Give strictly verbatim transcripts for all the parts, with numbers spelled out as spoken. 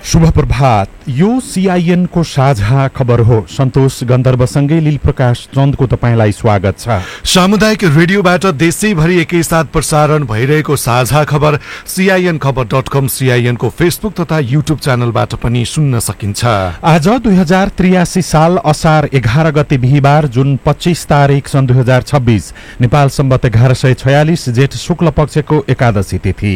शुभ प्रभात। यो सीआईएन को साझा खबर हो। सन्तोष गन्धर्वसँगै लील प्रकाश चन्दको तपाईलाई स्वागत छ। सामुदायिक रेडियोबाट देशैभरि एकैसाथ प्रसारण भइरहेको साझा खबर सीआईएन खबर डट कम, सीआईएन को फेसबुक तथा युट्युब च्यानलबाट पनि सुन्न सकिन्छ। आज दुई हजार त्रियासी साल असार एघार गते बिहिबार, जुन पच्चीस तारिक सन् दुई हजार छब्बीस, नेपाल सम्बत एघार सय छयालिस, जेठ शुक्ल पक्षको एकादशी तिथि।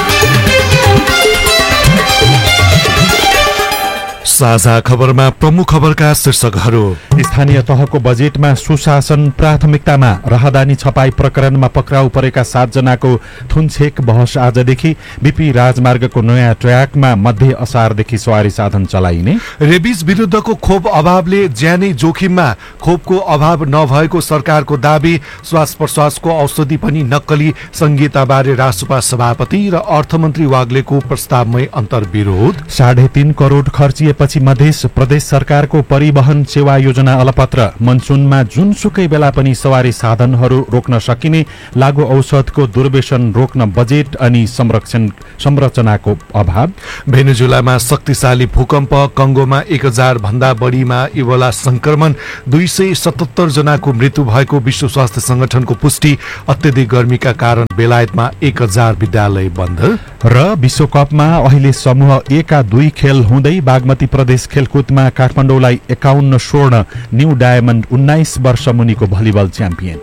साझा खबरमा प्रमुख खबरका शीर्षकहरू। स्थानीय तहको बजेटमा सुशासन प्राथमिकतामा, राहदानी छपाई प्रकरणमा पक्राउ परेका सातजनाको थुनछेक बहस आजदेखि। बीपी राजमार्गको नयाँ ट्र्याकमा मध्य असारदेखि सवारी साधन चलाइने। रेबिस विरुद्धको खोप अभावले ज्यानै जोखिममा, खोपको अभाव नभएको सरकारको दाबी। श्वास प्रश्वासको औषधि पनि नक्कली, संहिताबारे रासुपा सभापति र अर्थमन्त्री वाग्लेको प्रस्तावमै अन्तर्विरोध। साढे तीन करोड खर्चिए पछि मध्य प्रदेश सरकारको परिवहन सेवा योजना अलपत्र। मनसुनमा जुनसुकै बेला पनि सवारी साधनहरू रोक्न सकिने। लागू औषधको दुर्व्यसन रोक्न बजेट अनि संरक्षण संरचनाको अभाव। भेनेजुलामा शक्तिशाली भूकम्प, कंगोमा एक हजार भन्दा बढीमा इबोला संक्रमण, दुई सय सतहत्तर जनाको मृत्यु भएको विश्व स्वास्थ्य संगठनको पुष्टि। अत्यधिक गर्मीका कारण बेलायतमा एक हजार विद्यालय बन्द। र विश्वकपमा अहिले समूह ए का दुई खेल हुँदै बागमती प्रदेश खेलकुदमा काठमाडौँलाई एकाउन्न स्वर्ण, न्यू डायमण्ड उन्नाइस वर्ष मुनिको भलिबल च्याम्पियन।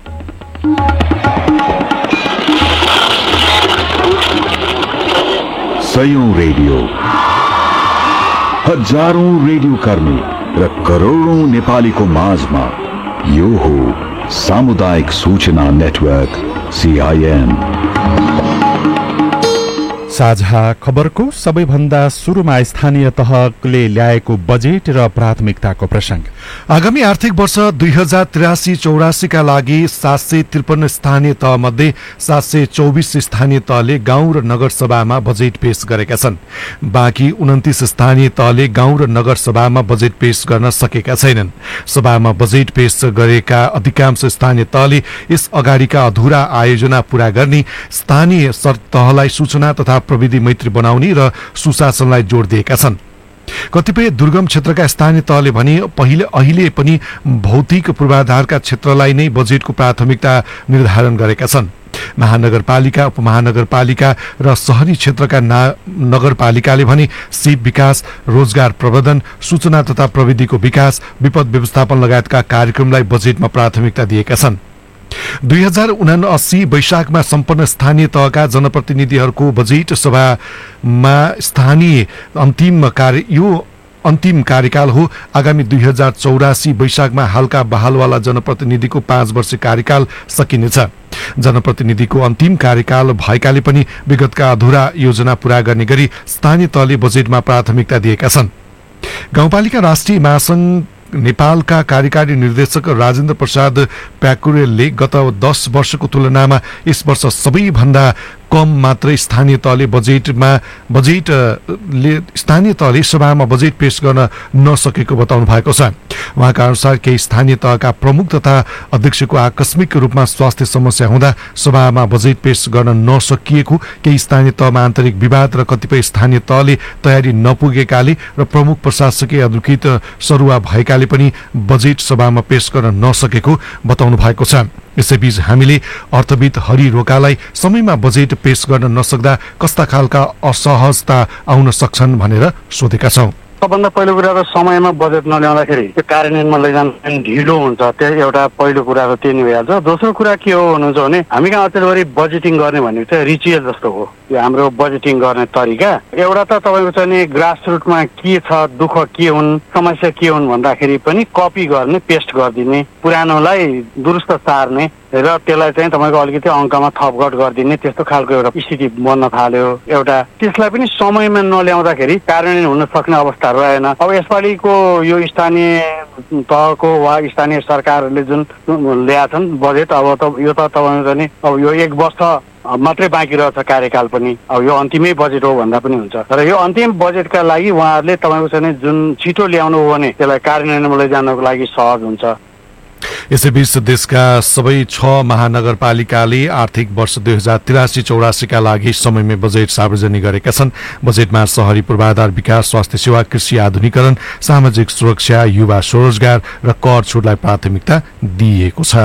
सयौं रेडियो, हजारौं रेडियो कर्मी र करोडौं नेपालीको माझमा यो हो सामुदायिक सूचना नेटवर्क सीआईएन। साझा खबरको सबैभन्दा सुरुमा स्थानीय तहले ल्याएको बजेट र प्राथमिकताको प्रसंग। आगामी आर्थिक वर्ष दुई हजार त्रियासी चौरासीका लागि सात सय त्रिपन्न स्थानीय तह मध्ये सात सय चौबिस स्थानीय तहले गाउँ र नगरसभामा बजेट पेश गरेका छन्। बाँकी उन्तिस स्थानीय तहले गाउँ र नगरसभामा बजेट पेश गर्न सकेका छैनन्। सभामा बजेट पेश गरेका अधिकांश स्थानीय तहले यस अगाडिका अधुरा आयोजना पूरा गर्ने, स्थानीय तहलाई सूचना तथा प्रविधि मैत्री बनाउने र सुशासनलाई जोड दिएका छन्। कतिपय दुर्गम क्षेत्रका स्थानीय तहले भने पहिले अहिले पनि भौतिक पूर्वाधारका क्षेत्रलाई नै बजेटको प्राथमिकता निर्धारण गरेका छन्। महानगरपालिका, उपमहानगरपालिका र शहरी क्षेत्रका नगरपालिकाले भने सिप विकास, रोजगार प्रवर्धन, सूचना तथा प्रविधिको विकास, विपद व्यवस्थापन लगायतका कार्यक्रमलाई बजेटमा प्राथमिकता दिएका छन्। दुई हजार उनासी वैशाखमा सम्पन्न स्थानीय तहका जनप्रतिनिधिहरूको बजेट सभामा स्थानीय अन्तिम कार्य यो अन्तिम कार्यकाल हो। आगामी दुई हजार चौरासी वैशाखमा हालका बहालवाला जनप्रतिनिधिको पाँच वर्ष कार्यकाल सकिनेछ। जनप्रतिनिधिको अन्तिम कार्यकाल भएकाले पनि विगतका अधुरा योजना पूरा गर्ने गरी स्थानीय तहले बजेटमा प्राथमिकता दिएका छन्। गाउँपालिका राष्ट्रिय महासंघ नेपालका कार्यकारी निर्देशक राजेन्द्र प्रसाद प्याकुरेलले गत दस वर्षको तुलनामा यस वर्ष सबैभन्दा कम मात्रै स्थानीय तहले बजेटमा बजेटले स्थानीय तहले सभामा बजेट पेश गर्न नसकेको बताउनु भएको छ। उहाँका अनुसार केही स्थानीय तहका प्रमुख तथा अध्यक्षको आकस्मिक रूपमा स्वास्थ्य समस्या हुँदा सभामा बजेट पेश गर्न नसकिएको, केही स्थानीय तहमा आन्तरिक विवाद र कतिपय स्थानीय तहले तयारी नपुगेकाले र प्रमुख प्रशासकीय अधिकृत सरुवा भएकाले पनि बजेट सभामा पेश गर्न नसकेको बताउनु भएको छ। यसैबीच हामीले अर्थविद हरि रोकालाई समयमा बजेट पेश गर्न नसक्दा कस्ता खालका असहजता आउन सक्छन् भनेर सोधेका छौं। सबभन्दा पहिलो कुरा त समयमा बजेट नल्याउँदाखेरि त्यो कार्यान्वयनमा लैजान ढिलो हुन्छ। त्यो एउटा पहिलो कुरा त त्यही नै भइहाल्छ। दोस्रो कुरा के हो भन्नुहुन्छ भने हामी कहाँ अचेलभरि बजेटिङ गर्ने भनेको चाहिँ रिचुअल जस्तो हो। यो हाम्रो बजेटिङ गर्ने तरिका एउटा त तपाईँको चाहिँ ग्रास रुटमा के छ, दुःख के हुन्, समस्या के हुन् भन्दाखेरि पनि कपी गर्ने, पेस्ट गरिदिने, पुरानोलाई दुरुस्त सार्ने र त्यसलाई चाहिँ तपाईँको अलिकति अङ्कमा थपघट गरिदिने, त्यस्तो खालको एउटा स्थिति बन्न थाल्यो। एउटा त्यसलाई पनि समयमा नल्याउँदाखेरि कार्यान्वयन हुन सक्ने अवस्था रहेन। अब यसपालिको यो स्थानीय तहको वा स्थानीय सरकारहरूले जुन ल्याएछन् बजेट, अब त यो त तपाईँको चाहिँ अब यो एक वर्ष मात्रै बाँकी रहेछ कार्यकाल पनि, अब यो अन्तिमै बजेट हो भन्दा पनि हुन्छ। तर यो अन्तिम बजेटका लागि उहाँहरूले तपाईँको चाहिँ जुन छिटो ल्याउनु हो भने त्यसलाई कार्यान्वयनमा लैजानको लागि सहज हुन्छ। यसैबीच देशका सबै छ महानगरपालिकाले आर्थिक वर्ष दुई हजार तिरासी चौरासीका लागि समयमै बजेट सार्वजनिक गरेका छन्। बजेटमा शहरी पूर्वाधार विकास, स्वास्थ्य सेवा, कृषि आधुनिकरण, सामाजिक सुरक्षा, युवा स्वरोजगार र कर छुटलाई प्राथमिकता दिइएको छ।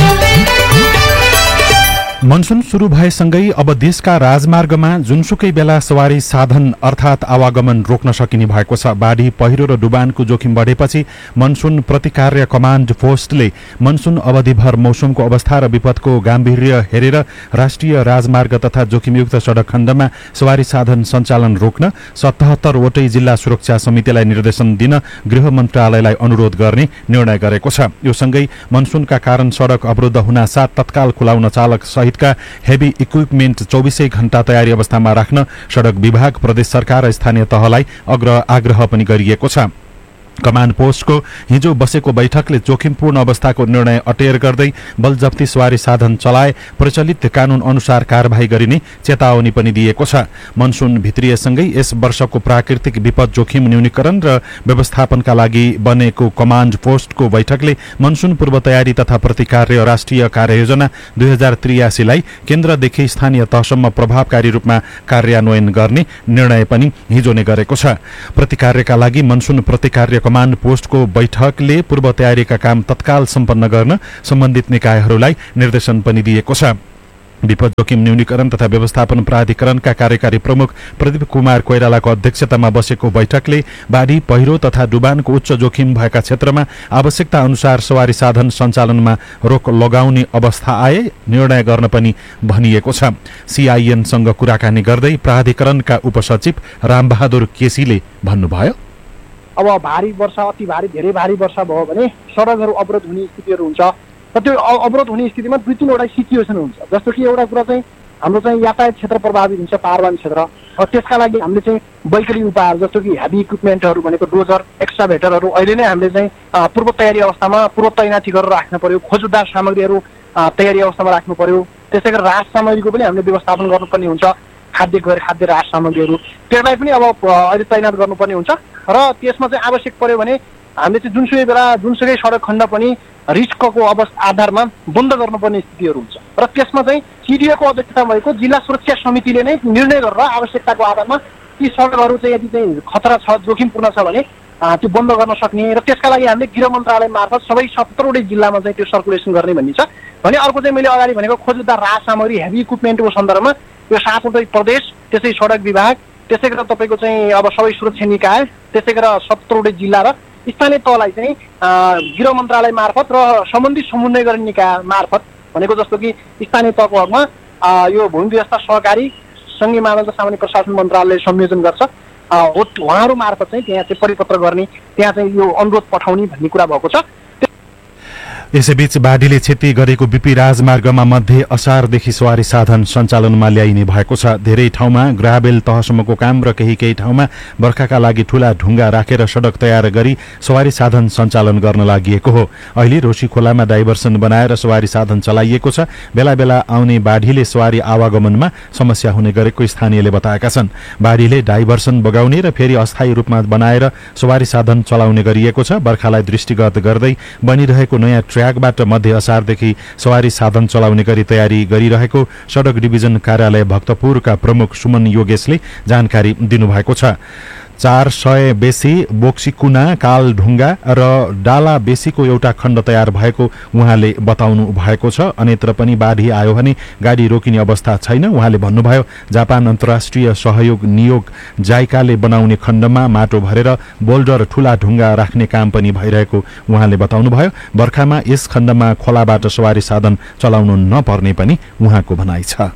मनसुन सुरु भएसँगै अब देशका राजमार्गमा जुनसुकै बेला सवारी साधन अर्थात आवागमन रोक्न सकिने भएको छ। बाढी, पहिरो र डुबानको जोखिम बढेपछि मनसुन प्रतिकार्य कमाण्ड पोस्टले मनसुन अवधिभर मौसमको अवस्था र विपदको गाम्भीर्य हेरेर राष्ट्रिय राजमार्ग तथा जोखिमयुक्त सड़क खण्डमा सवारी साधन सञ्चालन रोक्न सतहत्तरवटै जिल्ला सुरक्षा समितिलाई निर्देशन दिन गृह मन्त्रालयलाई अनुरोध गर्ने निर्णय गरेको छ। यो सँगै मनसुनका कारण सड़क अवरुद्ध हुनासाथ तत्काल खुलाउन चालक सहितका हेभी इक्विपमेन्ट चौबिसै घण्टा तयारी अवस्थामा राख्न सड़क विभाग, प्रदेश सरकार र स्थानीय तहलाई अग्र आग्रह पनि गरिएको छ। कमाण्ड पोस्टको हिजो बसेको बैठकले जोखिमपूर्ण अवस्थाको निर्णय अटेर गर्दै बलजफ्ती सवारी साधन चलाए प्रचलित कानून अनुसार कारबाही गरिने चेतावनी पनि दिएको छ। मनसुन भित्रिएसँगै यस वर्षको प्राकृतिक विपद जोखिम न्यूनीकरण र व्यवस्थापनका लागि बनेको कमाण्ड पोस्टको बैठकले मनसुन पूर्व तयारी तथा प्रतिकार्य राष्ट्रिय कार्ययोजना दुई हजार त्रियासीलाई केन्द्रदेखि स्थानीय तहसम्म प्रभावकारी रूपमा कार्यान्वयन गर्ने निर्णय पनि हिजो नै गरेको छ। प्रतिकार्यका लागि मनसुन प्रतिकार्य कमाण्ड पोस्टको बैठकले पूर्व तयारीका काम तत्काल सम्पन्न गर्न सम्बन्धित निकायहरूलाई निर्देशन पनि दिएको छ। विपद जोखिम न्यूनीकरण तथा व्यवस्थापन प्राधिकरणका कार्यकारी प्रमुख प्रदीप कुमार कोइरालाको अध्यक्षतामा बसेको बैठकले बाढी, पहिरो तथा डुबानको उच्च जोखिम भएका क्षेत्रमा आवश्यकता अनुसार सवारी साधन सञ्चालनमा रोक लगाउने अवस्था आए निर्णय गर्न पनि भनिएको छ। सीआईएनसँग कुराकानी गर्दै प्राधिकरणका उपसचिव रामबहादुर केसीले भन्नुभयो, अब भारी वर्षा, अति भारी, धेरै भारी वर्षा भयो भने सडकहरू अवरोध हुने स्थितिहरू हुन्छ र त्यो अवरोध हुने स्थितिमा दुई तीनवटा सिचुएसन हुन्छ। जस्तो कि एउटा कुरा चाहिँ हाम्रो चाहिँ यातायात क्षेत्र प्रभावित हुन्छ, पाहाडवान क्षेत्र, र त्यसका लागि हामीले चाहिँ वैकल्पिक उपायहरू जस्तो कि हेभी इक्विपमेन्टहरू भनेको डोजर, एक्स्काभेटरहरू अहिले नै हामीले चाहिँ पूर्व तयारी अवस्थामा पूर्व तैनाथी गरेर राख्नु पर्यो। खोजुद्धार सामग्रीहरू तयारी अवस्थामा राख्नु पर्यो। त्यसै गरी राहत सामग्रीको पनि हामीले व्यवस्थापन गर्नुपर्ने हुन्छ। खाद्य गैर खाद्य राहत सामग्रीहरू त्यसलाई पनि अब अहिले तैनात गर्नुपर्ने हुन्छ र त्यसमा चाहिँ आवश्यक पर्यो भने हामीले चाहिँ जुनसुकै बेला जुनसुकै सडक खण्ड पनि रिस्कको अवस्था आधारमा बन्द गर्नुपर्ने स्थितिहरू हुन्छ र त्यसमा चाहिँ सिडिओको अध्यक्षता भएको जिल्ला सुरक्षा समितिले नै निर्णय गरेर आवश्यकताको आधारमा ती सडकहरू चाहिँ यदि चाहिँ खतरा छ, जोखिमपूर्ण छ भने त्यो बन्द गर्न सक्ने र त्यसका लागि हामीले गृह मन्त्रालय मार्फत सबै सत्तरवटै जिल्लामा चाहिँ त्यो सर्कुलेसन गर्ने भन्ने छ भने अर्को चाहिँ मैले अगाडि भनेको खोजुद्धार राहत सामग्री हेभी इक्विपमेन्टको सन्दर्भमा यो सातवटै प्रदेश, त्यसै सडक विभाग, त्यसै गरेर तपाईँको चाहिँ अब सबै सुरक्षा निकाय, त्यसै गरेर सत्तरवटै जिल्ला र स्थानीय तहलाई चाहिँ गृह मन्त्रालय मार्फत र सम्बन्धित समन्वय गर्ने निकाय मार्फत भनेको जस्तो कि स्थानीय तहको हकमा यो भूमि व्यवस्था सहकारी सङ्घीय मानव र सामान्य प्रशासन मन्त्रालयले संयोजन गर्छ। उहाँहरू मार्फत चाहिँ त्यहाँ चाहिँ परिपत्र गर्ने, त्यहाँ चाहिँ यो अनुरोध पठाउने भन्ने कुरा भएको छ। यसैबीच बाढीले क्षति गरेको बीपी राजमार्गमा मध्य असारदेखि सवारी साधन सञ्चालनमा ल्याइने भएको छ। धेरै ठाउँमा ग्राभेल तहसम्मको काम र केही केही ठाउँमा बर्खाका लागि ठूला ढुङ्गा राखेर सडक तयार गरी सवारी साधन सञ्चालन गर्न लागि हो। अहिले रोशी खोलामा डाइभर्सन बनाएर सवारी साधन चलाइएको छ। बेला बेला आउने बाढीले सवारी आवागमनमा समस्या हुने गरेको स्थानीयले बताएका छन्। बाढीले डाइभर्सन बगाउने र फेरि अस्थायी रूपमा बनाएर सवारी साधन चलाउने गरिएको छ। बर्खालाई दृष्टिगत गर्दै बनिरहेको नयाँ ट्र्याकबाट मध्य असारदेखि सवारी साधन चलाउने गरी तयारी गरिरहेको सडक डिभिजन कार्यालय भक्तपुरका प्रमुख सुमन योगेशले जानकारी दिनुभएको छ। चार सय बेसी बोक्सीकुना, कालढुङ्गा र डाला बेसीको एउटा खण्ड तयार भएको उहाँले बताउनु भएको छ। अन्यत्र पनि बाढी आयो भने गाडी रोकिने अवस्था छैन। उहाँले भन्नुभयो, जापान अन्तर्राष्ट्रिय सहयोग नियोग जाइकाले बनाउने खण्डमा माटो भरेर बोल्डर ठूला ढुङ्गा राख्ने काम पनि भइरहेको उहाँले बताउनुभयो। बर्खामा यस खण्डमा खोलाबाट सवारी साधन चलाउनु नपर्ने पनि उहाँको भनाइ छ।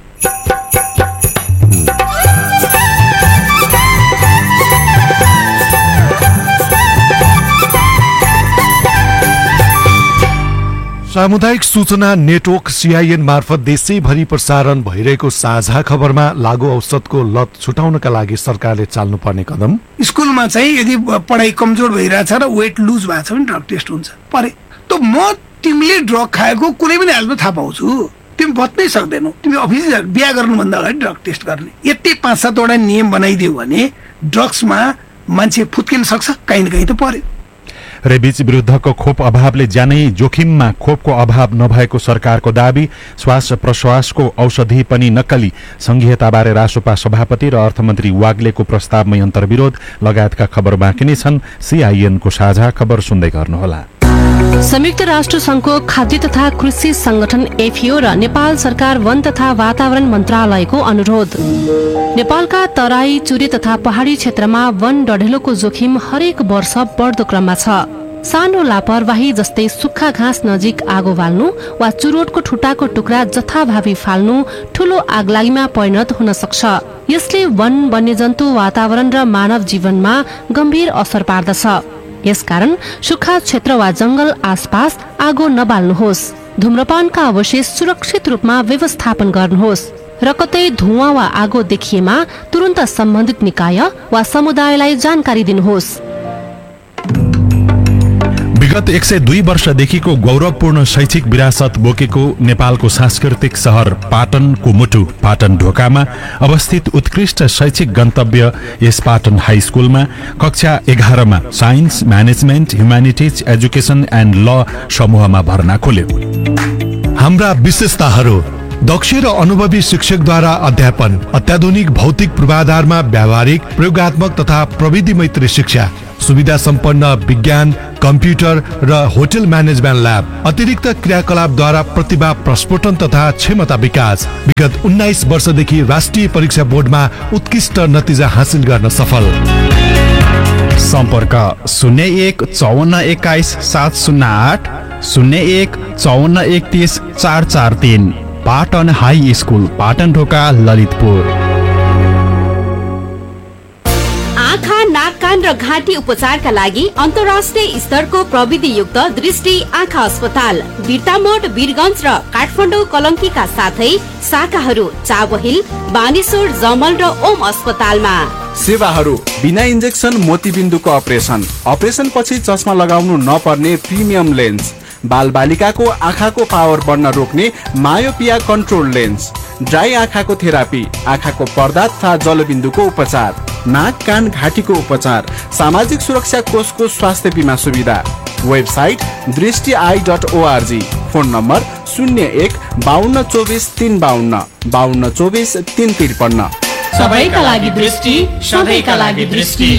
सामुदायिक सूचना नेटवर्क सीआईएन मार्फत देशैभरि प्रसारण भइरहेको साझा खबरमा लागु औषधको लत छुटाउनका लागि सरकारले चाल्नुपर्ने कदम। स्कुलमा चाहिँ यदि पढाइ कमजोर भइरहेछ र वेट लुज भएको छ भने ड्रग टेस्ट हुन्छ। परे त म तिमीले ड्रग खाएको कुनै पनि हालतमा थाहा पाउँछु, तिमी बच्नै सक्दैनौ, तिमी अफिस बिहा गर्नुभन्दा अगाडि ड्रग टेस्ट गर्ने। यति पाँच सातवटा नियम बनाइदियो भने ड्रग्समा मान्छे फुत्किन सक्छ, कहीँ न कहीँ त पर्यो। रेबिज विरुद्धको खोप अभावले ज्यानै जोखिममा खोपको अभाव नभएको सरकारको दावी। श्वास प्रश्वासको औषधि पनि नक्कली। संघीयताबारे रासोपा सभापति र अर्थमन्त्री वाग्लेको प्रस्तावमै अन्तर्विरोध लगायतका खबर बाँकी नै छन्। सीआईएनको साझा खबर सुन्दै गर्नुहोला। संयुक्त राष्ट्र संघको खाद्य तथा कृषि संगठन एफएओ र नेपाल सरकार वन तथा वातावरण मन्त्रालयको अनुरोध। नेपालका तराई, चुरे तथा पहाडी क्षेत्रमा वन डढेलोको जोखिम हरेक वर्ष बढ्दो क्रममा छ। सानो लापरवाही जस्तै सुक्खा घाँस नजिक आगो बाल्नु वा चुरोटको ठुटाको टुक्रा जथाभावी फाल्नु ठूलो आगलागीमा परिणत हुन सक्छ। यसले वन, वन्यजन्तु, वातावरण र मानव जीवनमा गम्भीर असर पार्दछ। यसकारण सुक्खा क्षेत्र वा जंगल आसपास आगो नबाल्नुहोस्। धूम्रपानका अवशेष सुरक्षित रूपमा व्यवस्थापन गर्नुहोस् र कतै धुवाँ वा आगो देखिएमा तुरन्त सम्बन्धित निकाय वा समुदायलाई जानकारी दिनुहोस्। विगत एक सय दुई वर्षदेखिको गौरवपूर्ण शैक्षिक विरासत बोकेको नेपालको सांस्कृतिक शहर पाटनको मुटु पाटन ढोकामा अवस्थित उत्कृष्ट शैक्षिक गन्तव्य यस पाटन हाई स्कुलमा कक्षा एघारमा science, management, humanities, education and ल समूहमा भर्ना खोल्यो। हाम्रा विशेषताहरू: दक्ष र अनुभवी शिक्षकद्वारा अध्यापन, अत्याधुनिक भौतिक पूर्वाधारमा व्यावहारिक, प्रयोगात्मक तथा प्रविधि मैत्री शिक्षा, सुविधा सम्पन्न विज्ञान, कम्प्युटर र होटल म्यानेजमेन्ट ल्याब, अतिरिक्त क्रियाकलापद्वारा प्रतिभा प्रस्फुटन तथा क्षमता विकास। विगत उन्नाइस वर्षदेखि राष्ट्रिय परीक्षा बोर्डमा उत्कृष्ट नतिजा हासिल गर्न सफल। सम्पर्क शून्य एक चौवन्न एक्काइस सात शून्य आठ शून्य एक चौवन्न एकतिस चार चार तीन। पाटन हाई स्कुल, पाटन ढोका, ललितपुर। आँखा, नाक, कान र घाँटी उपचारका लागि अन्तर्राष्ट्रिय स्तरको प्रविधियुक्त दृष्टि आँखा अस्पताल बिर्तामोड, वीरगञ्ज र काठमाडौँ कलङ्कीका साथै शाखाहरू चाबहिल, बानेश्वर, जमल र ओम अस्पतालमा। सेवाहरू: बिना इन्जेक्सन मोतीबिन्दुको अपरेसन, अपरेसन पछि चस्मा लगाउनु नपर्ने प्रिमियम लेन्स, बाल बालिकाको आँखाको पावर बढ्न रोक्ने मायोपिया कन्ट्रोल लेन्स, ड्राई आँखाको थेरापी, आँखाको पर्दा तथा जलबिन्दुको उपचार, नाक, कान, घाँटीको उपचार, सामाजिक सुरक्षा कोषको स्वास्थ्य बिमा सुविधा। वेबसाइट दृष्टि I dot ORG. Phone number शून्य एक बाहन्न चौबिस तीन बाहन्न बाहन्न चौबिस तीन त्रिपन्न। सबैका लागि दृष्टि, सबैका लागि दृष्टि।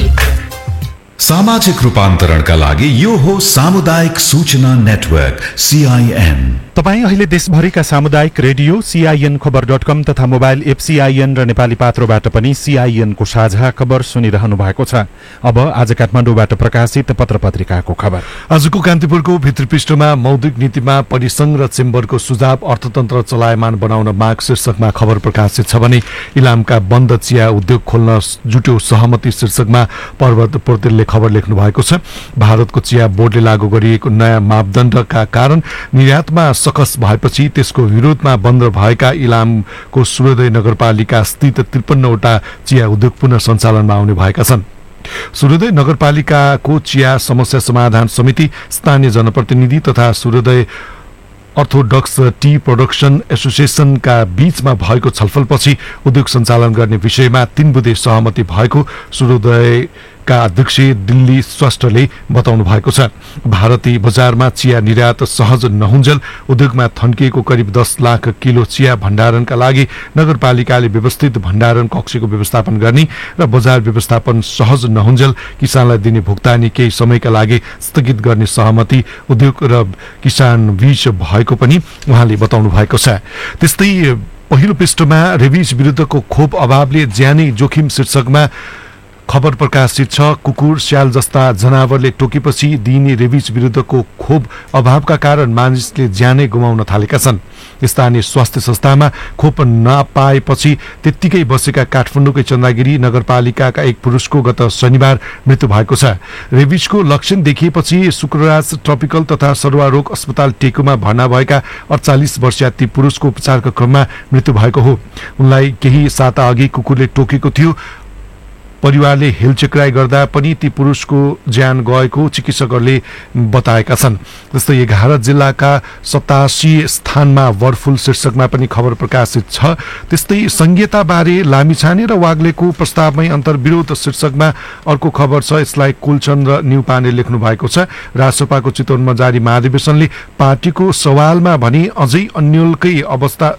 सामाजिक रूपान्तरणका लागि यो हो सामुदायिक सूचना नेटवर्क सीआईएन। तपाईँ अहिले देशभरिका सामुदायिक रेडियो सीआईएन खबर डट कम तथा मोबाइल एप सीआईएन र नेपाली पात्रोबाट पनि सीआईएनको साझा खबर सुनिरहनु भएको छ। अब आज काठमाडौँबाट प्रकाशित पत्र पत्रिकाको खबर। आजको कान्तिपुरको भित्री पृष्ठमा मौद्रिक नीतिमा परिसंघ र चेम्बरको सुझाव, अर्थतन्त्र चलायमान बनाउन माग शीर्षकमा खबर प्रकाशित छ भने इलामका बन्द चिया उद्योग खोल्न जुट्यो सहमति शीर्षकमा पर्वत पोर्तेलले खबर लेख्नु भएको छ। भारतको चिया बोर्डले लागू गरिएको नयाँ मापदण्डका कारण निर्यातमा सकस भएपछि त्यसको विरोधमा बन्द भएका इलामको सूर्योदय नगरपालिका स्थित त्रिपन्नवटा चिया उद्योग पुनः सञ्चालनमा आउने भएका छन्। सूर्योदय नगरपालिकाको चिया समस्या समाधान समिति, स्थानीय जनप्रतिनिधि तथा सूर्योदय अर्थोडक्स टी प्रोडक्सन एसोसिएसनका बीचमा भएको छलफलपछि उद्योग सञ्चालन गर्ने विषयमा तीन बुँदे सहमति भएको सूर्योदयका अध्यक्ष दिल्ली स्वास्थ्यले बताउनु भएको छ। भारतीय बजारमा चिया निर्यात सहज नहुन्जेल उद्योगमा थन्किएको करिब दस लाख किलो चिया भण्डारणका लागि नगरपालिकाले व्यवस्थित भण्डारण कक्षको व्यवस्थापन गर्ने र बजार व्यवस्थापन सहज नहुन्जेल किसानलाई दिने भुक्तानी केही समयका लागि स्थगित गर्ने सहमति उद्योग र किसान बीच भएको पनि उहाँले बताउनु भएको छ। त्यस्तै पहिलो पृष्ठमा रेबिज विरुद्धको खोप अभावले ज्यानै जोखिम शीर्षकमा खबर प्रकाशित छ। कुकुर, स्याल जस्ता जनावरले टोकेपछि दिइने रेबिज विरुद्धको खोप अभावका कारण मानिसले ज्यानै गुमाउन थालेका छन्। स्थानीय स्वास्थ्य संस्थामा खोप नपाएपछि त्यत्तिकै बसेका काठमाडौँकै चन्द्रगिरी नगरपालिकाका एक पुरुषको गत शनिबार मृत्यु भएको छ। रेबिजको लक्षण देखिएपछि शुक्रराज ट्रपिकल तथा सरुवा रोग अस्पताल टेकुमा भर्ना भएका अडचालिस वर्षीय ती पुरुषको उपचारका क्रममा मृत्यु भएको हो। उनलाई केही साता अघि कुकुरले टोकेको थियो। परिवारले हेलचेक्राइ गर्दा पनि ती पुरुषको ज्यान गएको चिकित्सकहरूले बताएका छन्। जस्तै एघार जिल्लाका सतासी स्थानमा बर्ड फ्लू शीर्षकमा पनि खबर प्रकाशित छ। त्यस्तै संहिताबारे लामिछाने र वाग्लेको प्रस्तावमै अन्तर्विरोध शीर्षकमा अर्को खबर छ। यसलाई कुलचन्द्र न्युपाने लेख्नु भएको छ। राजसभाको चितवनमा जारी महाधिवेशनले पार्टीको सवालमा भने अझै अन्यलकै अवस्था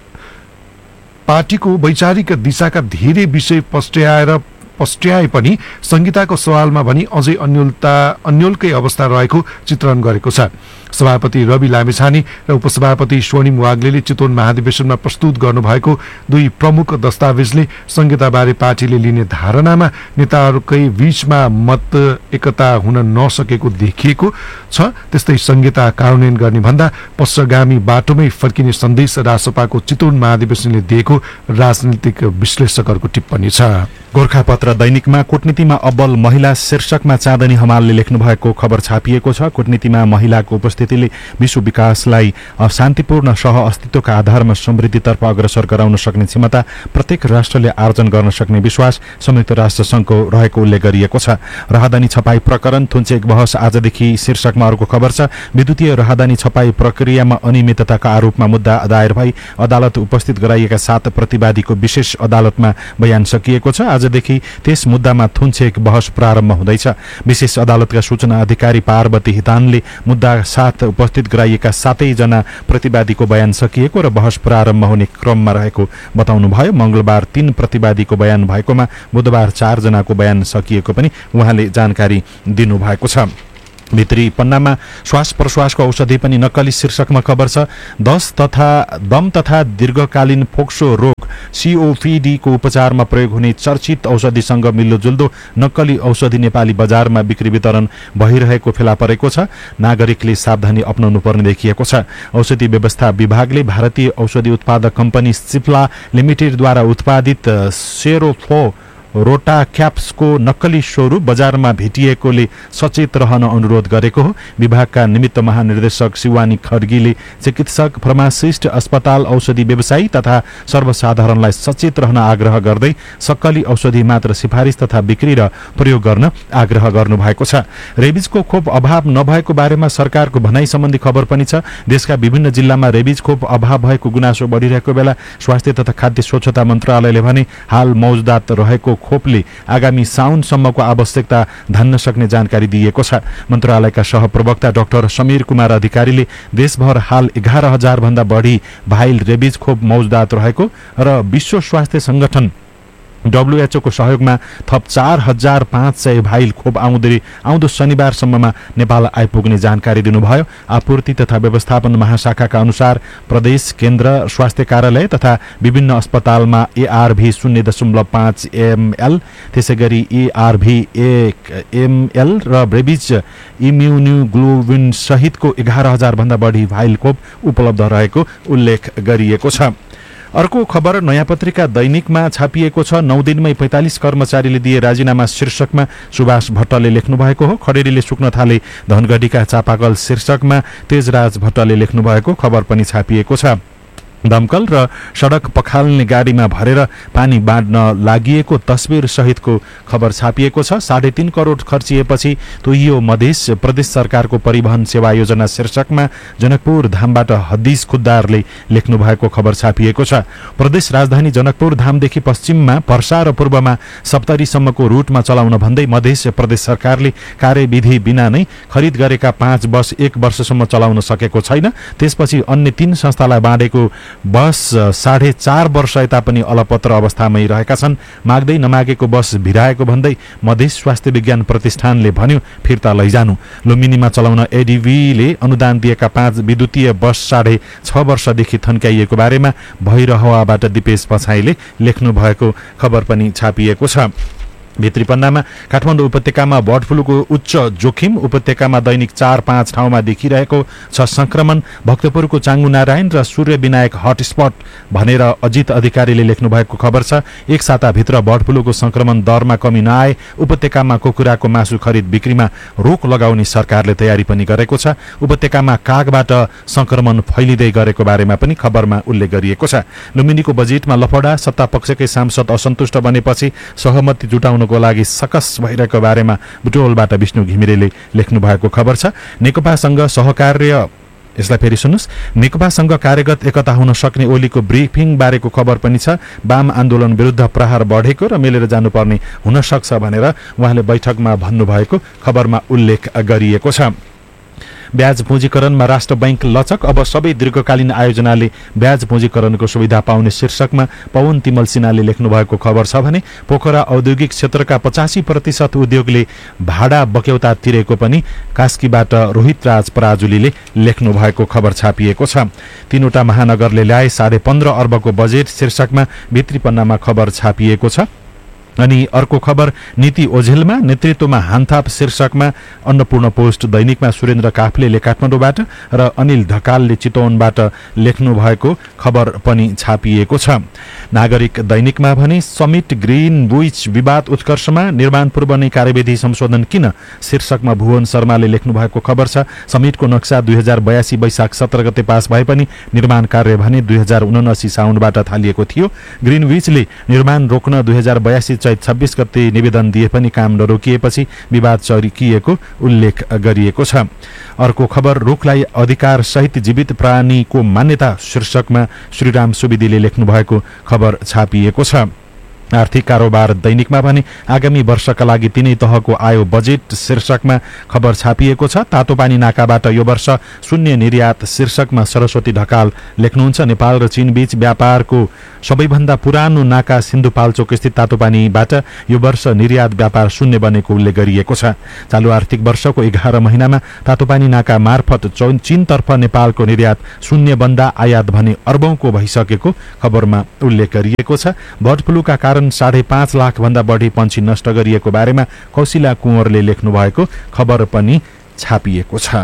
पार्टीको वैचारिक दिशाका धेरै विषय पस्ट्याएर पस्ट्याए पनि संहिताको सवालमा भने अझै अन्यलता अन्यलकै अवस्था रहेको चित्रण गरेको छ। सभापति रवि लामिछाने र उपसभापति स्वर्णिम वाग्लेले चितवन महाधिवेशनमा प्रस्तुत गर्नुभएको दुई प्रमुख दस्तावेजले संहिताबारे पार्टीले लिने धारणामा नेताहरूकै बीचमा मत एकता हुन नसकेको देखिएको छ। त्यस्तै संहिता कार्यान्वयन गर्ने भन्दा पश्चगामी बाटोमै फर्किने सन्देश राजसभाको चितवन महाधिवेशनले दिएको राजनीतिक विश्लेषकहरूको टिप्पणी छ। गोर्खापत्र दैनिकमा कूटनीतिमा अब्बल महिला शीर्षकमा चाँदनी हमालले लेख्नु भएको खबर छापिएको छ। कूटनीतिमा महिलाको उपस्थितिले विश्व विकासलाई शान्तिपूर्ण सह अस्तित्वका आधारमा समृद्धितर्फ अग्रसर गराउन सक्ने क्षमता प्रत्येक राष्ट्रले आर्जन गर्न सक्ने विश्वास संयुक्त राष्ट्र संघको रहेको उल्लेख गरिएको छ। राहदानी छपाई प्रकरण थुन्चेक बहस आजदेखि शीर्षकमा अर्को खबर छ। विद्युतीय राहदानी छपाई प्रक्रियामा अनियमितताका आरोपमा मुद्दा दायर भई अदालत उपस्थित गराइएका सात प्रतिवादीको विशेष अदालतमा बयान सकिएको छ। आजदेखि त्यस मुद्दामा थुन्चेक बहस प्रारम्भ हुँदैछ। विशेष अदालतका सूचना अधिकारी पार्वती हितानले मुद्दा साथ उपस्थित गराइएका सातैजना प्रतिवादीको बयान सकिएको र बहस प्रारम्भ हुने क्रममा रहेको बताउनुभयो। मंगलबार तीन प्रतिवादीको बयान भएकोमा बुधबार चारजनाको बयान सकिएको पनि उहाँले जानकारी दिनुभएको छ। भित्री पन्नामा श्वास प्रश्वासको औषधि पनि नक्कली शीर्षकमा खबर छ। दस तथा दम तथा दीर्घकालीन फोक्सो रोग सीओपीडी को उपचारमा प्रयोग हुने चर्चित औषधिसँग मिल्दोजुल्दो नक्कली औषधि नेपाली बजारमा बिक्री वितरण भइरहेको फेला परेको छ। नागरिकले सावधानी अपनाउनु पर्ने देखिएको छ। औषधि व्यवस्था विभागले भारतीय औषधि उत्पादक कम्पनी सिप्ला लिमिटेडद्वारा उत्पादित सेरोफ्लो रोटा क्याप्सको नक्कली स्वरूप बजारमा भेटिएकोले सचेत रहन अनुरोध गरेको हो। विभागका निमित्त महानिर्देशक शिवानी खड्गीले चिकित्सक फार्मासिस्ट अस्पताल औषधि व्यवसायी तथा सर्वसाधारणलाई सचेत रहन आग्रह गर्दै सक्कली औषधि मात्र सिफारिस तथा बिक्री र प्रयोग गर्न आग्रह गर्नुभएको छ। रेबिजको खोप अभाव नभएको बारेमा सरकारको भनाई सम्बन्धी खबर पनि छ। देशका विभिन्न जिल्लामा रेबिज खोप अभाव भएको गुनासो बढिरहेको बेला स्वास्थ्य तथा खाद्य स्वच्छता मन्त्रालयले भने हाल मौजदात रहेको खोपले आगामी साउनसम्मको आवश्यकता धान्न सक्ने जानकारी दिएको छ। मन्त्रालयका सहप्रवक्ता डाक्टर समीर कुमार अधिकारीले देशभर हाल एघार हजार भन्दा बढी भाइल रेबिज खोप मौजदात रहेको र विश्व स्वास्थ्य संगठन डब्ल्यूएचओ को सहयोगमा थप चार हजार पाँच सय भाइल खोप आउँदै आउँदो शनिबारसम्ममा नेपाल आइपुग्ने जानकारी दिनुभयो। आपूर्ति तथा व्यवस्थापन महाशाखाका अनुसार प्रदेश केन्द्र स्वास्थ्य कार्यालय तथा विभिन्न अस्पतालमा एआरभी शून्य दशमलव पाँच एमएल त्यसै गरी एआरभी एक एमएल र रेबिज इम्युनोग्लोबिन सहितको एघार हजार भन्दा बढी भाइल खोप उपलब्ध रहेको उल्लेख गरिएको छ। अर्को खबर नयाँ पत्रिका दैनिकमा छापिएको छ। नौ दिनमै पैंतालिस कर्मचारीले दिए राजीनामा शीर्षकमा सुभाष भट्टले लेख्नु भएको हो। खडेरीले सुक्न थाले धनगढीका चापाकल शीर्षकमा तेजराज भट्टले लेख्नु भएको खबर पनि छापिएको छ। दमकल र सडक पखाल्ने गाडीमा भरेर पानी बाँड्न लागिएको तस्बिर सहितको खबर छापिएको छ। साढे तीन करोड खर्चिएपछि तोइयो मधेस प्रदेश सरकारको परिवहन सेवा योजना शीर्षकमा जनकपुर धामबाट हदीस खुद्दारले लेख्नु भएको खबर छापिएको छ। प्रदेश राजधानी जनकपुर धामदेखि पश्चिममा पर्सा र पूर्वमा सप्तरीसम्मको रूटमा चलाउन भन्दै मधेस प्रदेश सरकारले कार्यविधि बिना नै खरिद गरेका पाँच बस एक वर्षसम्म चलाउन सकेको छैन। त्यसपछि अन्य तीन संस्थालाई बाँडेको बस साढे चार वर्ष यता पनि अलपत्र अवस्थामै रहेका छन्। माग्दै नमागेको बस भिराएको भन्दै मधेस स्वास्थ्य विज्ञान प्रतिष्ठानले भन्यो फिर्ता लैजानु। लुम्बिनीमा चलाउन एडीबीले अनुदान दिएका पाँच विद्युतीय बस साढे छ वर्षदेखि थन्क्याइएको बारेमा भैरहवाबाट दिपेश पछाइले लेख्नु भएको खबर पनि छापिएको छ। भित्री पन्नामा काठमाडौँ उपत्यकामा बर्ड फ्लूको उच्च जोखिम उपत्यकामा दैनिक चार पाँच ठाउँमा देखिरहेको छ संक्रमण। भक्तपुरको चाङ्गु नारायण र सूर्य विनायक हटस्पट भनेर अजित अधिकारीले लेख्नु भएको खबर छ। एक साताभित्र बर्ड फ्लूको संक्रमण दरमा कमी नआए उपत्यकामा कुखुराको मासु खरिद बिक्रीमा रोक लगाउने सरकारले तयारी पनि गरेको छ। उपत्यकामा कागबाट संक्रमण फैलिँदै गरेको बारेमा पनि खबरमा उल्लेख गरिएको छ। लुम्बिनीको बजेटमा लफडा सत्तापक्षकै सांसद असन्तुष्ट बनेपछि सहमति जुटाउन जित्नको लागि सकस भइरहेको बारेमा बुटोलबाट विष्णु घिमिरेले लेख्नु भएको खबर छ। नेकपासँग सहकार्य यसलाई फेरि सुन्नुहोस्, नेकपासँग कार्यगत एकता हुन सक्ने ओलीको ब्रिफिङ बारेको खबर पनि छ। वाम आन्दोलन विरुद्ध प्रहार बढेको र मिलेर जानुपर्ने हुन सक्छ भनेर उहाँले बैठकमा भन्नुभएको खबरमा उल्लेख गरिएको छ। ब्याज पुँजीकरणमा राष्ट्र बैंक लचक, अब सबै दीर्घकालीन आयोजनाले ब्याज पुँजीकरणको सुविधा पाउने शीर्षकमा पवन तिमल सिन्हाले लेख्नु भएको खबर छ भने पोखरा औद्योगिक क्षेत्रका पचासी प्रतिशत उद्योगले भाडा बक्यौता तिरेको पनि कास्कीबाट रोहित राज पराजुलीले लेख्नु भएको खबर छापिएको छ। तीनवटा महानगरले ल्याए साढे पन्ध्र अर्बको बजेट शीर्षकमा भित्री पन्नामा खबर छापिएको छ। अनि अर्को खबर नीति ओझेलमा नेतृत्वमा हानथाप शीर्षकमा अन्नपूर्ण पोस्ट दैनिकमा सुरेन्द्र काफ्लेले काठमाडौँबाट र अनिल ढकालले चितवनबाट लेख्नु भएको खबर पनि छापिएको छ। नागरिक दैनिकमा भने समिट ग्रीन बुइच विवाद उत्कर्षमा निर्माण पूर्व नै कार्यविधि संशोधन किन शीर्षकमा भुवन शर्माले लेख्नु भएको खबर छ। समिटको नक्सा दुई हजार बयासी वैशाख सत्र गते पास भए पनि निर्माण कार्य भने दुई हजार उनासी साउनबाट थालिएको थियो। ग्रीन बुइचले निर्माण रोक्न दुई हजार बयासी चैत छब्बीस गते निवेदन दिए पनि काम नरोकिएपछि विवाद चर्किएको उल्लेख गरिएको छ। अर्को खबर रुखलाई अधिकार सहित जीवित प्राणीको मान्यता शीर्षकमा श्रीराम सुवेदीले लेख्नु भएको खबर छापिएको छ। आर्थिक कारोबार दैनिकमा भने आगामी वर्षका लागि तीनै तहको आयो बजेट शीर्षकमा खबर छापिएको छ। तातोपानी नाकाबाट यो वर्ष शून्य निर्यात शीर्षकमा सरस्वती ढकाल लेख्नुहुन्छ। नेपाल र चीन बीच व्यापारको सबैभन्दा पुरानो नाका सिन्धुपाल्चोक स्थित तातोपानीबाट यो वर्ष निर्यात व्यापार शून्य बनेको उल्लेख गरिएको छ। चालु आर्थिक वर्षको एघार महिनामा तातोपानी नाका मार्फत चीनतर्फ नेपालको निर्यात शून्य बन्दा आयात भने अर्बौंको भइसकेको खबरमा उल्लेख गरिएको छ। बर्ड फ्लूका कारण साढे पाँच लाख भन्दा बढी पंक्षी नष्ट गरिएको बारेमा कौशिला कुँवरले लेख्नु भएको खबर पनि छापिएको छ।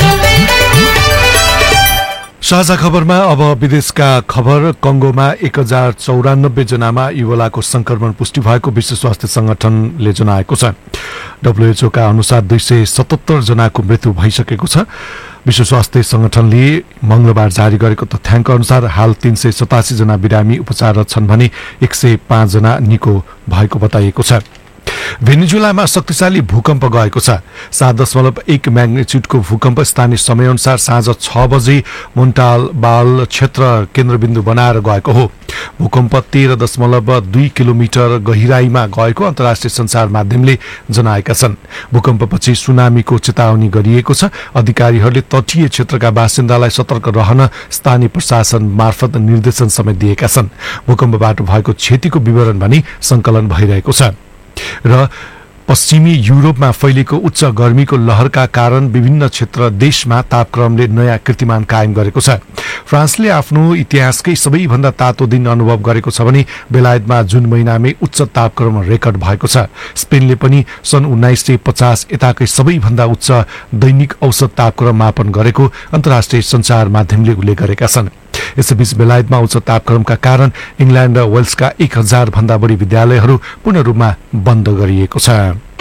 साझा खबरमा अब विदेशका खबर। कंगोमा एक हजार चौरानब्बे जनामा इबोलाको संक्रमण पुष्टि भएको विश्व स्वास्थ्य संगठनले जनाएको छ। डब्ल्युएचओ का अनुसार दुई सय सतहत्तर जनाको मृत्यु भइसकेको छ। विश्व स्वास्थ्य संगठनले मंगलबार जारी गरेको तथ्याङ्क अनुसार हाल तीन सय सतासी जना बिरामी उपचाररत छन् भने एक सय पाँच जना निको भएको बताइएको छ। भेनेजुएलामा शक्तिशाली भूकम्प गएको छ। सात दशमलव एक म्याग्निच्युडको भूकम्प स्थानीय समयअनुसार साँझ छ बजे मोन्टालबाल क्षेत्र केन्द्रबिन्दु बनाएर गएको हो। भूकम्प तेह्र दशमलव दुई किलोमिटर गहिराईमा गएको अन्तर्राष्ट्रिय सञ्चार माध्यमले जनाएका छन्। भूकम्पपछि सुनामीको चेतावनी गरिएको छ। अधिकारीहरूले तटीय क्षेत्रका बासिन्दालाई सतर्क रहन स्थानीय प्रशासन मार्फत निर्देशन समेत दिएका छन्। भूकम्पबाट भएको क्षतिको विवरण पनि संकलन भइरहेको छ। र पश्चिमी युरोपमा फैलिएको उच्च गर्मीको लहरका कारण विभिन्न क्षेत्र देशमा तापक्रमले नयाँ कीर्तिमान कायम गरेको छ। फ्रान्सले आफ्नो इतिहासकै सबैभन्दा तातो दिन अनुभव गरेको छ भने बेलायतमा जुन महिनामै उच्च तापक्रम रेकर्ड भएको छ। स्पेनले पनि सन् उन्नाइस सय पचास यताकै सबैभन्दा उच्च दैनिक औसत तापक्रम मापन गरेको अन्तर्राष्ट्रिय सञ्चार माध्यमले उल्लेख गरेका छन्। यसैबीच बेलायतमा उच्च तापक्रमका कारण इंग्ल्याण्ड र वेल्सका एक हजार भन्दा बढी विद्यालयहरू पूर्ण रूपमा बन्द गरिएको छ।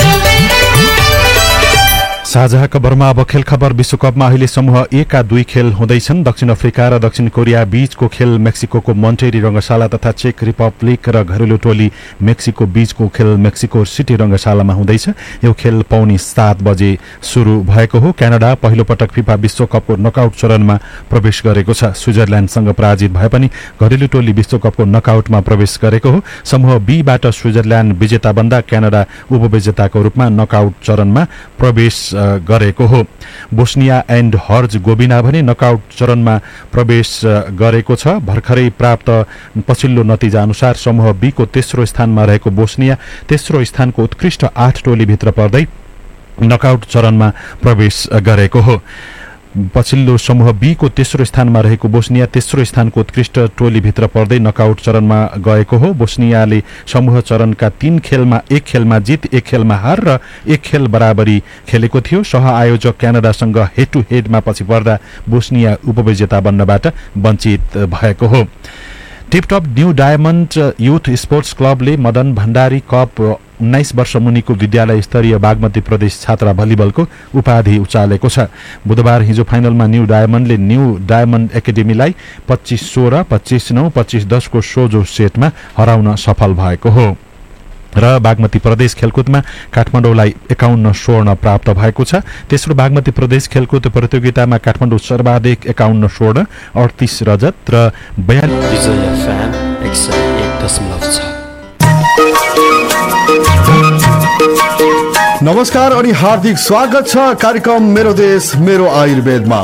साझा खबरमा अब खेल खबर। विश्वकपमा अहिले समूह ए का दुई खेल हुँदैछन्। दक्षिण अफ्रिका र दक्षिण कोरिया बीचको खेल मेक्सिकोको मोन्टेरी रंगशाला तथा चेक रिपब्लिक र घरेलु टोली मेक्सिको बीचको खेल मेक्सिको सिटी रंगशालामा हुँदैछ। यो खेल पौनी सात बजे शुरू भएको हो। क्यानाडा पहिलो पटक फिफा विश्वकपको नकआउट चरणमा प्रवेश गरेको छ। स्विजरल्याण्डसँग पराजित भए पनि घरेलु टोली विश्वकपको नकआउटमा प्रवेश गरेको हो। समूह बीबाट स्विजरल्याण्ड विजेता बन्दा क्यानाडा उपविजेताको रूपमा नकआउट चरणमा प्रवेश गरेको हो। बोस्निया एन्ड हर्ज गोबिना भने नकआउट चरणमा प्रवेश गरेको छ। भर्खरै प्राप्त पछिल्लो नतिजा अनुसार समूह बी को तेस्रो स्थानमा रहेको बोस्निया तेस्रो स्थानको उत्कृष्ट आठ टोलीभित्र पर्दै नकआउट चरणमा प्रवेश गरेको हो। पछिल्लो समूह बी को तेस्रो स्थानमा रहेको बोस्निया तेस्रो स्थानको उत्कृष्ट टोलीभित्र पर्दै नकआउट चरणमा गएको हो। बोस्नियाले समूह चरणका तीन खेलमा एक खेलमा जित, एक खेलमा हार र एक खेल बराबरी खेलेको थियो। सह आयोजक क्यानाडासँग हेड टु हेडमा पछि पर्दा बोस्निया उपविजेता बन्नबाट वञ्चित भएको हो। Tiptop new diamond youth sports क्लबले मदन भण्डारी कप उन्नाइस वर्ष मुनिको विद्यालय स्तरीय बागमती प्रदेश छात्रा भलिबलको उपाधि उचालेको छ। बुधबार हिजो फाइनलमा न्यू डायमण्डले न्यू डायमण्ड एकाडेमीलाई पच्चीस सोह्र, पच्चीस नौ, पच्चीस दस को सोझो सेटमा हराउन सफल भएको हो। र बागमती प्रदेश खेलकुदमा काठमाडौँलाई एकाउन्न स्वर्ण प्राप्त भएको छ। तेस्रो बागमती प्रदेश खेलकुद प्रतियोगितामा काठमाडौँ सर्वाधिक एकाउन्न स्वर्ण, अडतिस रजत र बयालिस। नमस्कार अनि हार्दिक स्वागत छ कार्यक्रम मेरो देश मेरो आयुर्वेदमा।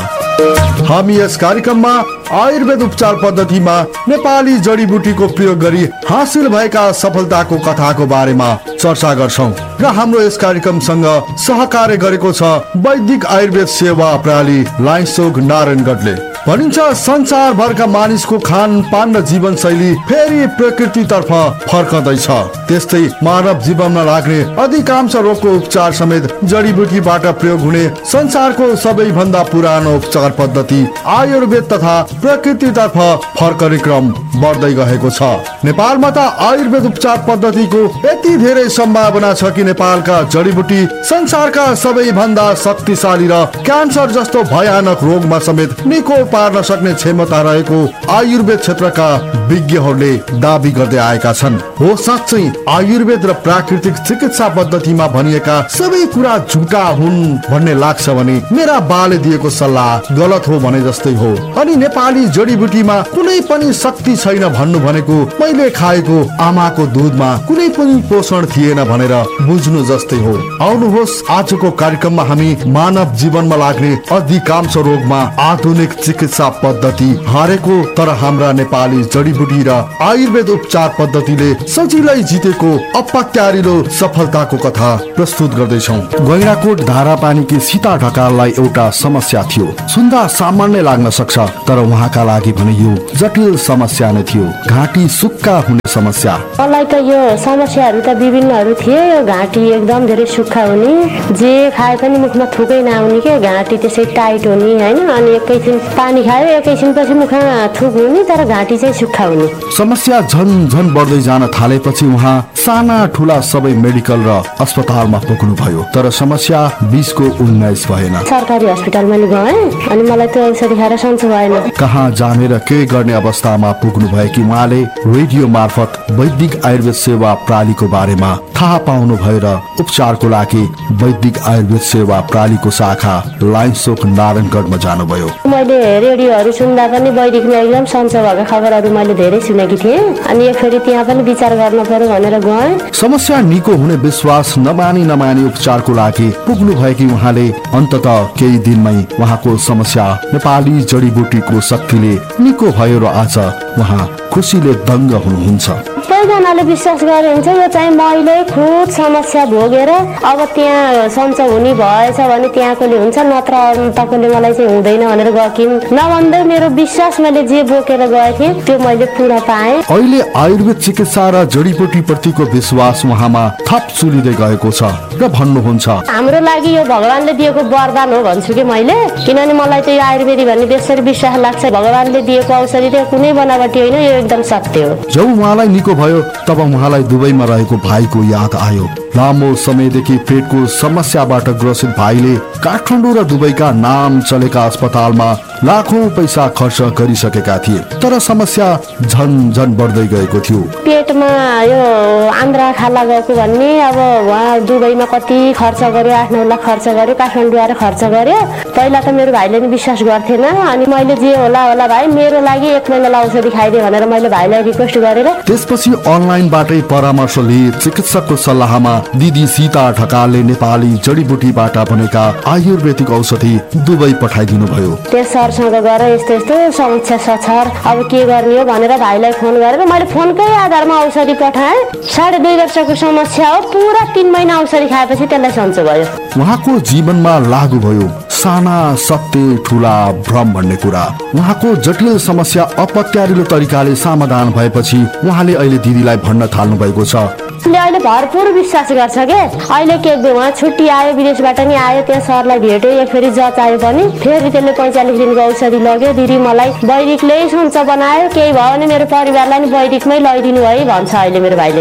हामी यस कार्यक्रममा आयुर्वेद उपचार पद्धतिमा नेपाली जडीबुटीको प्रयोग गरी हासिल भएका सफलताको कथाको बारेमा चर्चा गर्छौं र हाम्रो यस कार्यक्रमसँग सहकार्य गरेको छ वैदिक आयुर्वेद सेवा प्रणाली लाइन्सचोक नारायणगढले। भनिन्छ संसारभरका मानिसको खानपान र जीवनशैली फेरि प्रकृतितर्फ फर्कँदैछ। त्यस्तै मानव जीवनमा लाग्ने अधिकांश रोगको उपचार समेत जडीबुटीबाट प्रयोग हुने संसारको सबैभन्दा पुरानो उपचार पद्धति आयुर्वेद तथा प्रकृतितर्फ फर्कने क्रम बढ्दै गएको छ। नेपालमा त आयुर्वेद उपचार पद्धतिको यति धेरै सम्भावना छ कि नेपालका जडीबुटी संसारका सबैभन्दा शक्तिशाली र क्यान्सर जस्तो भयानक रोगमा समेत निको पार्न सक्ने क्षमता रहेको आयुर्वेद क्षेत्रका विज्ञहरूले दाबी गर्दै आएका छन्। हो साँच्चै आयुर्वेद र प्राकृतिक चिकित्सा पद्धतिमा भनिएका सबै कुरा झुटा हुन् भन्ने लाग्छ भने मेरा बाले दिएको सल्लाह गलत हो भने जस्तै हो। अनि नेपाली जडीबुटीमा कुनै पनि शक्ति छैन भन्नु भनेको मैले खाएको आमाको दुधमा कुनै पनि पोषण थिएन भनेर बुझ्नु जस्तै हो। आउनुहोस् आजको कार्यक्रममा हामी मानव जीवनमा लाग्ने अधिकांश रोगमा आधुनिक चिकित्सा पद्धति हारेको तर हाम्रा नेपाली जडीबुटी र आयुर्वेद उपचार पद्धतिले सजिलै जितेको अपत्यारिलो सफलताको कथा प्रस्तुत गर्दैछौँ। गैंडाकोट धारापानीकी सीता ढकाललाई एउटा समस्या थियो। सुन्दा सामान्य लाग्न सक्छ तर उहाँका लागि भने यो जटिल समस्या नै थियो। घाँटी सुक्खा हुने समस्या। मलाई त यो समस्याहरू त विभिन्नहरू थिए। यो घाँटी एकदम धेरै सुक्खा हुने, जे खाए पनि मुखमा थुकै नआउने के, घाँटी त्यसै टाइट हुने हैन, अनि एकैछिन पानी खायो एकैछिन पछि मुखमा थुक हुने तर घाँटी चाहिँ सुक्खा हुने। समस्या झन झन बढ्दै जान थालेपछि उहाँ साना ठुला सबै मेडिकल र अस्पतालमा पुग्नु भयो तर समस्या बीसको उन्नाइस भएन। सरकारी हस्पिटलमा नि गएँ अनि मलाई त्यो औषधि खाएर सन्चो भएन। कहाँ जाने र के गर्ने अवस्थामा पुग्नु भयो कि उहाँले रेडियो मार्फत वैदिक आयुर्वेद सेवा प्रणालीको बारेमा थाहा पाउनु भयो र उपचारको लागि वैदिक आयुर्वेद सेवा प्रणालीको शाखा लाइन्सचोक नारायणगढमा जानुभयो। मैले रेडियोहरू सुन्दा पनि वैदिकमा एकदम सन्चो भएको खबरहरू मैले धेरै सुनेकी थिएँ अनि एकफेरि त्यहाँ पनि विचार गर्न पर्यो भनेर गएँ। समस्या निको हुने विश्वास नमानी नमानी उपचारको लागि पुग्नु भएकी उहाँले अन्तत केही दिनमै उहाँको समस्या नेपाली जडीबुटीको शक्तिले निको भयो र आज उहाँ खुसीले दङ्ग हुनुहुन्छ। सबैजनाले विश्वास गरे हुन्छ यो चाहिँ मैले खुद समस्या भोगेर अब त्यहाँ सन्चो हुने भएछ भने त्यहाँकोले हुन्छ नत्र तपाईँले मलाई चाहिँ हुँदैन भनेर गएकी नभन्दै मेरो विश्वास मैले जे बोकेर गएँ त्यो मैले पुरा पाएँ। अहिले आयुर्वेद चिकित्सा र जडीबुटी प्रतिको विश्वास उहाँमा थप चुलिँदै गएको छ र भन्नुहुन्छ हाम्रो लागि यो भगवानले दिएको वरदान हो भन्छु कि मैले, किनभने मलाई त यो आयुर्वेदी भन्ने बेसरी विश्वास लाग्छ भगवानले दिएको औषधि त कुनै बनावटी होइन, यो एकदम सत्य हो। जब उहाँलाई निको भयो तब उहाँलाई दुबईमा रहेको भाइको याद आयो। लामो समयदेखि पेटको समस्याबाट ग्रसित भाइले काठमाडौँ र दुबईका नाम चलेका अस्पतालमा लाखौं पैसा खर्च गरिसकेका थिए तर समस्या झन झन बढ्दै गएको थियो। पेटमा यो आन्द्रा खाला गएको भन्ने अब उहाँ दुबईमा कति खर्च गर्यो, आठ नौ लाख खर्च गर्यो, काठमाडौँ आएर खर्च गर्यो। पहिला त मेरो भाइले नि विश्वास गर्थेन अनि मैले जे होला होला भाइ मेरो लागि एक महिनालाई औषधि खाइदिए भनेर मैले भाइलाई रिक्वेस्ट गरेर त्यसपछि अनलाइनबाटै परामर्श लिए चिकित्सकको सल्लाहमा दिदी सीता ढकालले नेपाली जडीबुटीबाट बनेका आयुर्वेदिक औषधि दुबई पठाइदिनु भयो। त्यस सरसँग गएर यस्तो यस्तो समस्या छ सर अब के गर्ने हो भनेर भाइलाई फोन गरेर मैले फोनकै आधारमा औषधि पठाएँ। साढे दुई वर्षको समस्या हो, पुरा तीन महिना औषधि खाएपछि त्यसलाई सन्चो भयो। उहाँको जीवनमा लागू भयो साना सत्य ठुला भ्रम भन्ने कुरा। उहाँको जटिल समस्या अपत्यारिलो तरिकाले समाधान भएपछि उहाँले अहिले दिदीलाई भन्न थाल्नु भएको छ। अहिले भरपुर विश्वास गर्छ के अहिले के उहाँ छुट्टी आयो विदेशबाट नि आयो त्यहाँ सरलाई भेट्यो एक फेरि जच आयो पनि फेरि त्यसले पैँचालिस दिनको औषधि लग्यो। दिदी मलाई वैदिकले सन्चो बनायो, केही भयो भने मेरो परिवारलाई नि वैदिकमै लैदिनु है भन्छ अहिले मेरो भाइले।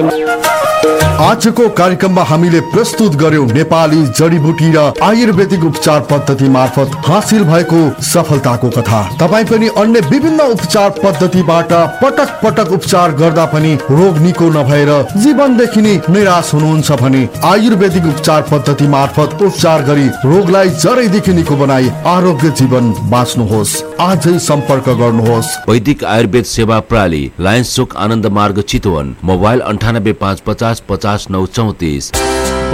आजको कार्यक्रममा हामीले प्रस्तुत गर्यौं नेपाली जडीबुटी र आयुर्वेदिक उपचार पद्धति मार्फत हासिल भएको सफलताको कथा। तपाईँ पनि अन्य विभिन्न उपचार पद्धतिबाट पटक पटक उपचार गर्दा पनि रोग निको नभएर जीवन रोगदेखि नै निराश हुनुहुन्छ भने आयुर्वेदिक उपचार पद्धति मार्फत उपचार गरी रोगलाई जरैदेखि निको बनाई आरोग्य जीवन बाँच्नुहोस्। आजै सम्पर्क गर्नुहोस्। वैदिक आयुर्वेद सेवा प्रणाली, लायन्स चोक, आनन्द मार्ग, चितवन। मोबाइल अन्ठानब्बे पाँच पचास पचास नौ चौतिस।